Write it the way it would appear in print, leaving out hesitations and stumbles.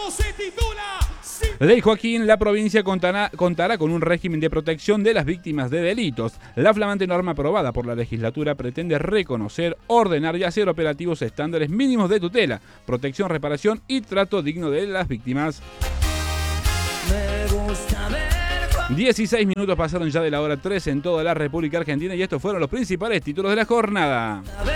Esto se titula... Ley Joaquín, la provincia contará con un régimen de protección de las víctimas de delitos. La flamante norma aprobada por la legislatura pretende reconocer, ordenar y hacer operativos estándares mínimos de tutela, protección, reparación y trato digno de las víctimas. 16 minutos pasaron ya de la hora 3 en toda la República Argentina y estos fueron los principales títulos de la jornada.